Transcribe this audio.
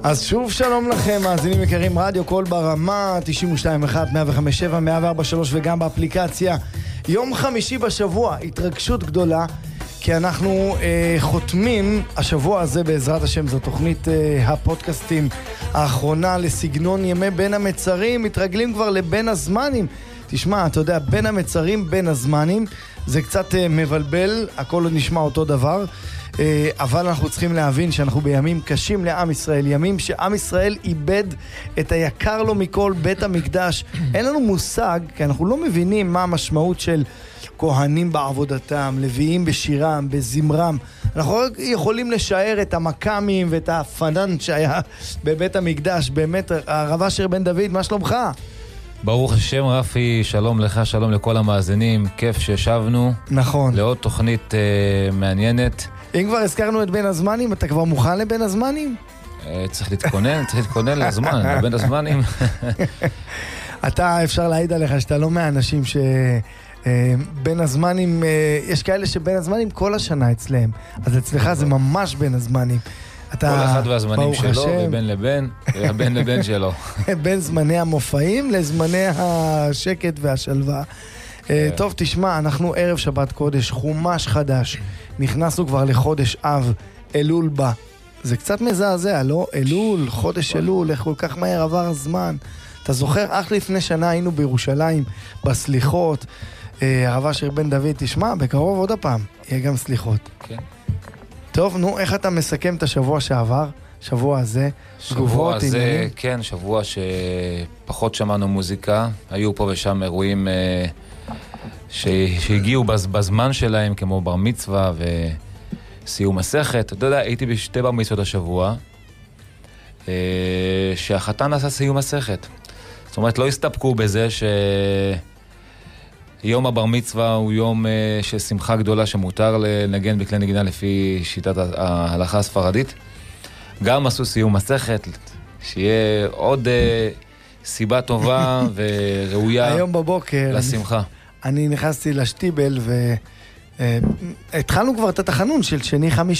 אז שוב שלום לכם, מאזינים יקרים, רדיו קול ברמה, 92.1, 105.7, 104.3 וגם באפליקציה. יום חמישי בשבוע, התרגשות גדולה, כי אנחנו חותמים השבוע הזה בעזרת השם, זו תוכנית הפודקאסטים האחרונה לסגנון ימי בין המצרים, מתרגלים כבר לבין הזמנים. תשמע, אתה יודע, בין המצרים, בין הזמנים, זה קצת מבלבל, הכל נשמע אותו דבר. אבל אנחנו צריכים להבין שאנחנו בימים קשים לעם ישראל, ימים שעם ישראל איבד את היקר לו מכל, בית המקדש. אין לנו מושג, כי אנחנו לא מבינים מה המשמעות של כהנים בעבודתם, לוויים בשירם, בזמרם. אנחנו רק יכולים לשער את המקמים ואת הפנן שהיה בבית המקדש. באמת, הרב אשר בן דוד, מה שלומך? ברוך השם רפי, שלום לך, שלום לכל המאזינים, כיף שישבנו. נכון. לעוד תוכנית מעניינת. אם כבר הזכרנו את בין הזמנים, אתה כבר מוכן לבין הזמנים? צריך להתכונן לזמן, לבין הזמנים. אתה, אפשר להעיד עליך שאתה לא מהאנשים שבין הזמנים, יש כאלה שבין הזמנים כל השנה אצלהם, אז אצלך זה ממש בין הזמנים. כל אחד והזמנים שלו, ובין לבין, ובין לבין שלו. בין זמני המופעים לזמני השקט והשלווה. טוב, תשמע, אנחנו ערב שבת קודש, חומש חדש, נכנסנו כבר לחודש אב, אלול בא. זה קצת מזעזע, לא? אלול, חודש אלול, איך כל כך מהר עבר הזמן. אתה זוכר, אך לפני שנה היינו בירושלים, בסליחות, הרב אשר בן דוד, תשמע, בקרוב עוד הפעם, יהיה גם סליחות. כן. טוב, נו, איך אתה מסכם את השבוע שעבר? שבוע הזה, תגובות, עניינים? כן, שבוע שפחות שמענו מוזיקה, היו פה ושם אירועים שהגיעו בזמן שלהם, כמו בר מצווה וסיום מסכת. אתה יודע, הייתי בשתי בר מצוות השבוע, שהחתן עשה סיום מסכת. זאת אומרת, לא הסתפקו בזה שיום הבר מצווה הוא יום של שמחה גדולה שמותר לנגן בכלי נגינה לפי שיטת ההלכה הספרדית. גם עשו סיום מסכת, שיהיה עוד סיבה טובה וראויה היום בבוקר לשמחה. אני נכנסתי לשטיבל והתחלנו כבר את התחנון של שני חמישי.